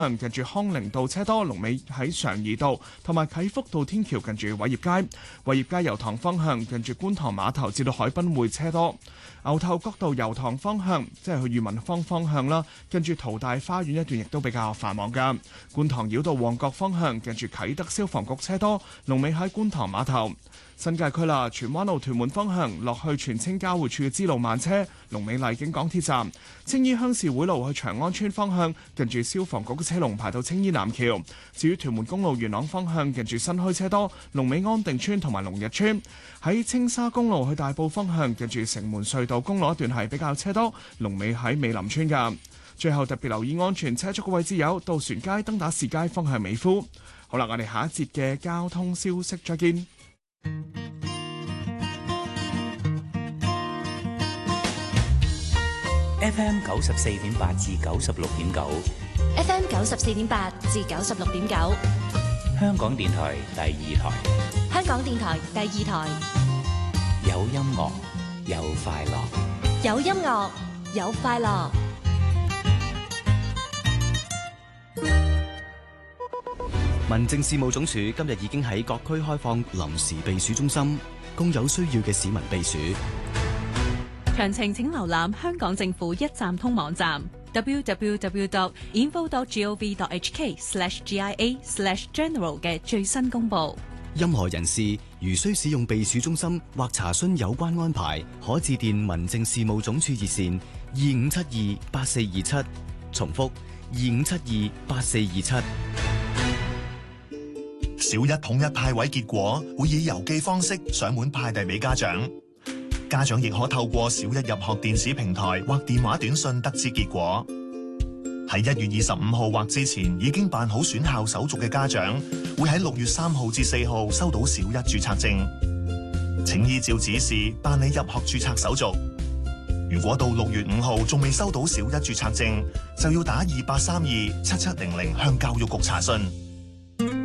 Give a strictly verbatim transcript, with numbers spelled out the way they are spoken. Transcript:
向近住康寧道車多，龍尾喺常怡道同埋啟福道天橋近住偉業街。偉業街油塘方向近住觀塘碼頭至到海濱會車多。牛頭角道油塘方向即係去裕民坊方向啦，近住淘大花園一段亦都比較繁忙㗎。觀塘繞道旺角方向近住啟德消防局車多，龍尾喺觀塘碼頭。新界區啦，荃灣路屯門方向落去荃青交匯處嘅支路慢車，龍尾麗景港鐵站；青衣鄉事會路去長安村方向，近住消防局嘅車龍排到青衣南橋。至於屯門公路元朗方向，近住新墟車多，龍尾安定村同埋龍日村。喺青沙公路去大埔方向，近住城門隧道公路一段係比較車多，龍尾喺美林村㗎。最後特別留意安全車速嘅位置有渡船街、登打士街方向美孚。好啦，我哋下一節嘅交通消息再見。 F M 九十四點八至九十六點九 ，F M 九十四點八至九十六點九， 香港電台第二台， 香港電台第二台， 有音樂有快樂， 有音樂有快樂。 民政事務總署今日已經喺各區開放臨時避暑中心，供有需要嘅市民避暑。 詳情請瀏覽香港政府一站通網站 double-u double-u double-u dot info dot gov dot h k slash g i a slash general 嘅最新公佈。 任何人士如需使用避暑中心或查詢有關安排，可致電民政事務總署熱線二五七二八四二七，重複二五七二八四二七。 小一統一派位結果會以郵寄方式上門派遞俾家長，家長亦可透過小一入學電子平台或電話短信得知結果。喺一月二十五號或之前已經辦好選校手續嘅家長，會喺六月三號至四號收到小一註冊證，請依照指示辦理入學註冊手續。如果到六月五號仲未收到小一註冊證，就要打二八三二七七零零向教育局查詢。